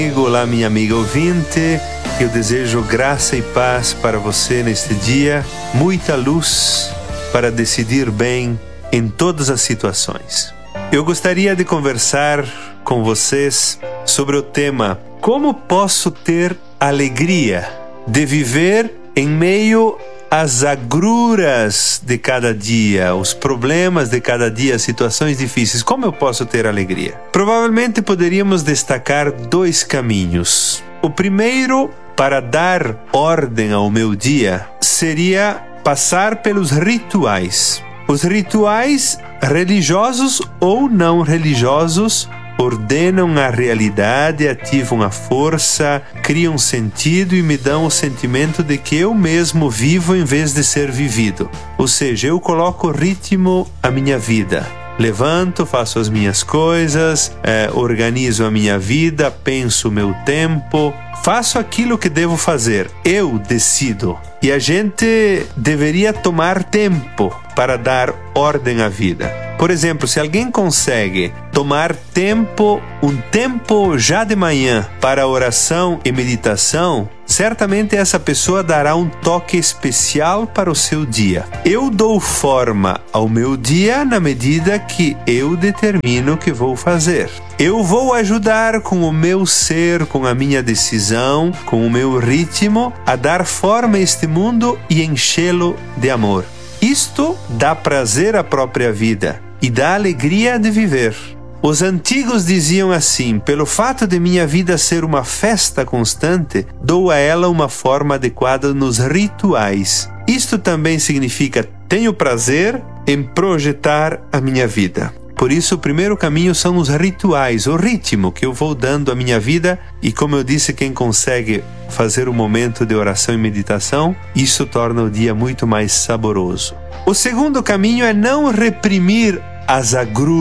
Olá, minha amiga ouvinte. Eu desejo graça e paz para você neste dia, muita luz para decidir bem em todas as situações. Eu gostaria de conversar com vocês sobre o tema: como posso ter alegria de viver em meio às agruras de cada dia, os problemas de cada dia, as situações difíceis? Como eu posso ter alegria? Provavelmente poderíamos destacar dois caminhos. O primeiro, para dar ordem ao meu dia, seria passar pelos rituais. Os rituais religiosos ou não religiosos ordenam a realidade, ativam a força, criam sentido e me dão o sentimento de que eu mesmo vivo em vez de ser vivido. Ou seja, eu coloco ritmo à minha vida. Levanto, faço as minhas coisas, organizo a minha vida, penso o meu tempo, faço aquilo que devo fazer. Eu decido. E a gente deveria tomar tempo para dar ordem à vida. Por exemplo, se alguém consegue tomar um tempo já de manhã para oração e meditação, certamente essa pessoa dará um toque especial para o seu dia. Eu dou forma ao meu dia na medida que eu determino o que vou fazer. Eu vou ajudar com o meu ser, com a minha decisão, com o meu ritmo, a dar forma a este mundo e enchê-lo de amor. Isto dá prazer à própria vida e dá alegria de viver. Os antigos diziam assim: pelo fato de minha vida ser uma festa constante, dou a ela uma forma adequada nos rituais. Isto também significa: tenho prazer em projetar a minha vida. Por isso, o primeiro caminho são os rituais, o ritmo que eu vou dando à minha vida. E como eu disse, quem consegue fazer um momento de oração e meditação, isso torna o dia muito mais saboroso. O segundo caminho é não reprimir as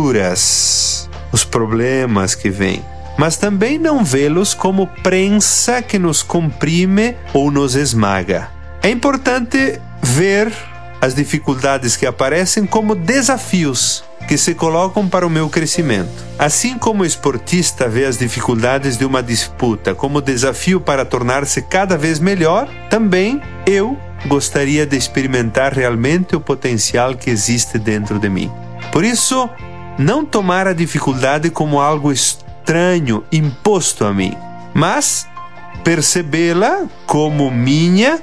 agruras, os problemas que vêm, mas também não vê-los como prensa que nos comprime ou nos esmaga. É importante ver as dificuldades que aparecem como desafios que se colocam para o meu crescimento. Assim como o esportista vê as dificuldades de uma disputa como desafio para tornar-se cada vez melhor, também eu gostaria de experimentar realmente o potencial que existe dentro de mim. Por isso, não tomar a dificuldade como algo estranho, imposto a mim, mas percebê-la como minha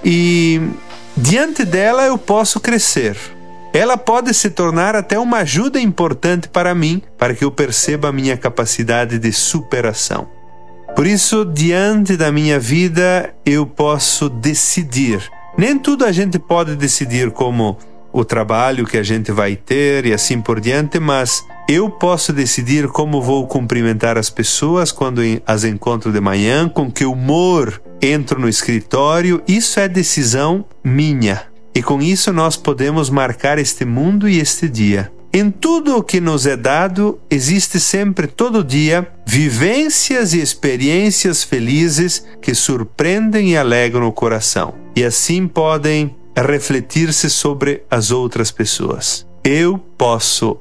e, diante dela, eu posso crescer. Ela pode se tornar até uma ajuda importante para mim, para que eu perceba a minha capacidade de superação. Por isso, diante da minha vida, eu posso decidir. Nem tudo a gente pode decidir, como o trabalho que a gente vai ter e assim por diante, mas eu posso decidir como vou cumprimentar as pessoas quando as encontro de manhã, com que humor entro no escritório. Isso é decisão minha. E com isso nós podemos marcar este mundo e este dia. Em tudo o que nos é dado, existe sempre, todo dia, vivências e experiências felizes que surpreendem e alegram o coração. E assim podem refletir-se sobre as outras pessoas. Eu posso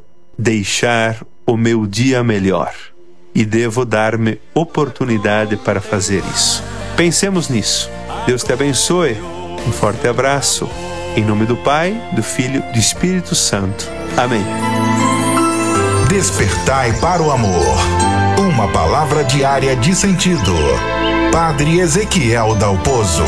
deixar o meu dia melhor e devo dar-me oportunidade para fazer isso. Pensemos nisso. Deus te abençoe. Um forte abraço. Em nome do Pai, do Filho e do Espírito Santo. Amém. Despertai para o amor. Uma palavra diária de sentido. Padre Ezequiel Dalpozo.